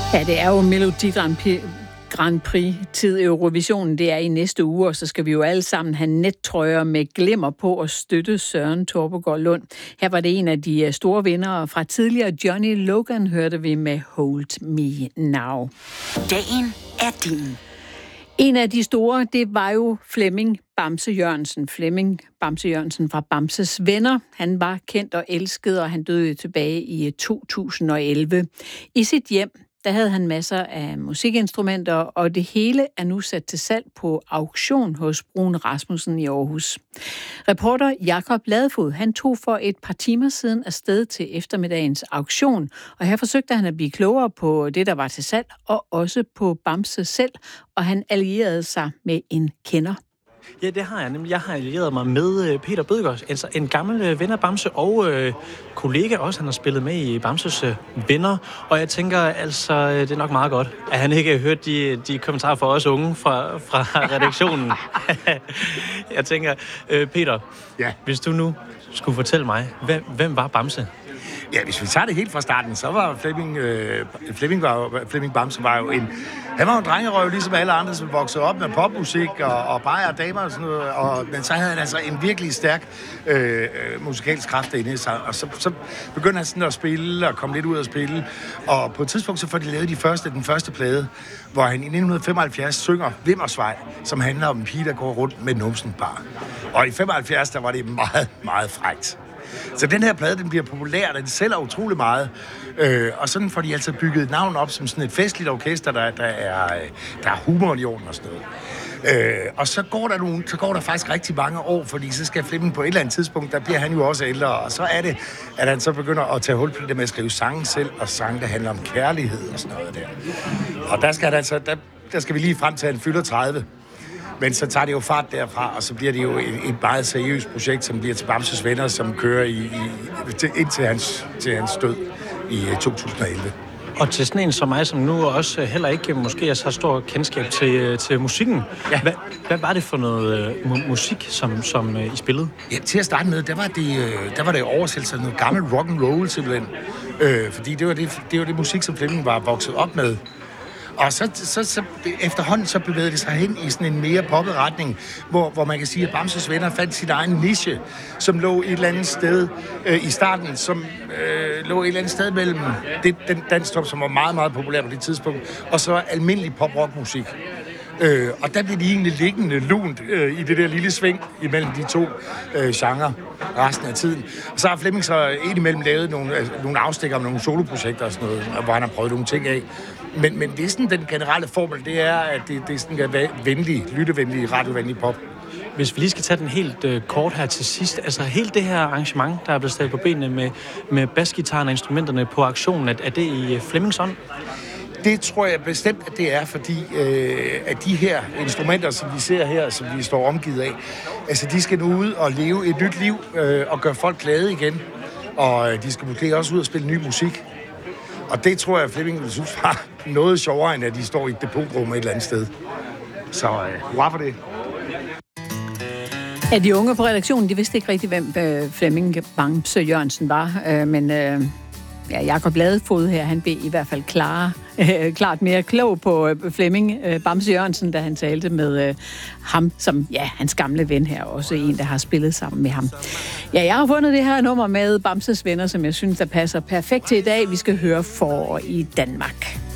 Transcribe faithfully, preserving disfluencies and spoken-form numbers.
Ja, det er jo Melodi Grand Prix, Grand Prix-tid. Eurovisionen, det er i næste uge, og så skal vi jo alle sammen have nettrøjer med glimmer på og støtte Søren Torpegaard Lund. Her var det en af de store vindere fra tidligere. Johnny Logan hørte vi med Hold Me Now. Dagen er din. En af de store, det var jo Flemming Bamse Jørgensen. Flemming Bamse Jørgensen fra Bamses Venner. Han var kendt og elsket, og han døde tilbage i to tusind og elleve. I sit hjem, der havde han masser af musikinstrumenter, og det hele er nu sat til salg på auktion hos Brun Rasmussen i Aarhus. Reporter Jakob Ladefod, han tog for et par timer siden afsted til eftermiddagens auktion, og her forsøgte han at blive klogere på det, der var til salg, og også på Bamse selv, og han allierede sig med en kender. Ja, det har jeg nemlig. Jeg har allieret mig med Peter Bødgaard, altså en gammel ven af Bamse og øh, kollega også. Han har spillet med i Bamses øh, Venner, og jeg tænker altså, det er nok meget godt, at han ikke har hørt de, de kommentarer fra os unge fra, fra redaktionen. Jeg tænker, øh, Peter, ja. Hvis du nu skulle fortælle mig, hvem, hvem var Bamse? Ja, hvis vi tager det helt fra starten, så var Flemming, øh, Flemming, var, Flemming Bamse var jo en... Han var jo en drengerøv, ligesom alle andre, som voksede op med popmusik og, og bajer og damer og sådan noget. Og, men så havde han altså en virkelig stærk øh, musikalsk kraft inde i sig. Og så, så begyndte han sådan at spille og komme lidt ud at spille. Og på et tidspunkt så får de lavet de første, den første plade, hvor han i nitten femoghalvfjerds synger Vimmersvej, som handler om en pige, der går rundt med numsen bar. Og i femoghalvfjerds, der var det meget, meget frækt. Så den her plade, den bliver populær, den sælger utrolig meget. Øh, og sådan får de altså bygget et navn op som sådan et festligt orkester, der, der, er, der er humor i orden og sådan noget. Øh, og så går, der nogle, så går der faktisk rigtig mange år, fordi så skal Flemming på et eller andet tidspunkt, der bliver han jo også ældre, og så er det, at han så begynder at tage hul på det med at skrive sange selv, og sange, der handler om kærlighed og sådan noget der. Og der skal, altså, der, der skal vi lige frem til, at han fylder tredive. Men så tager det jo fart derfra, og så bliver det jo et, et meget seriøst projekt, som bliver til Bamses Venner, som kører i, i, til, indtil hans, til hans død i to tusind og elleve. Og til sådan en som mig, som nu også heller ikke måske har stor kendskab til, til musikken. Ja. Hvad, hvad var det for noget uh, musik, som, som uh, I spillede? Ja, til at starte med, der var det, der var det oversættelse af noget gammel rock and roll simpelthen. Øh, fordi det var det, det var det musik, som Flemming var vokset op med. Og så, så, så efterhånden så bevægede det sig hen i sådan en mere poppet retning, hvor, hvor man kan sige, at Bamses Venner fandt sin egen niche, som lå et eller andet sted øh, i starten, som øh, lå et eller andet sted mellem det, den danstop, som var meget, meget populær på det tidspunkt, og så almindelig pop-rock-musik. Øh, og der blev de egentlig liggende lunt øh, i det der lille sving imellem de to øh, genrer resten af tiden. Og så har Flemming så indimellem lavet nogle, øh, nogle afstikker om nogle soloprojekter og sådan noget, hvor han har prøvet nogle ting af. Men, men det er sådan, den generelle formel, det er, at det, det er sådan en venlig, lyttevenlig, radiovenlig pop. Hvis vi lige skal tage den helt øh, kort her til sidst, altså helt det her arrangement, der er blevet stillet på benene med, med basgitaren og instrumenterne på aktionen, er, er det i Flemmings ånd? Det tror jeg bestemt, at det er, fordi øh, at de her instrumenter, som vi ser her, som vi står omgivet af, altså de skal nu ud og leve et nyt liv øh, og gøre folk glade igen. Og øh, de skal måske også ud og spille ny musik. Og det tror jeg, at Flemming vil synes var noget sjovere, end at de står i et depotrum et eller andet sted. Så øh, hurra for det. Ja, de unge på redaktionen, de vidste ikke rigtig, hvem øh, Flemming Bamse Jørgensen var, øh, men øh, ja, Jakob Ladefod her, han blev i hvert fald klar, øh, klart mere klog på øh, Flemming øh, Bamse Jørgensen, da han talte med øh, ham, som ja, hans gamle ven her, også en, der har spillet sammen med ham. Ja, jeg har fundet det her nummer med Bamses Venner, som jeg synes, der passer perfekt til i dag. Vi skal høre For i Danmark.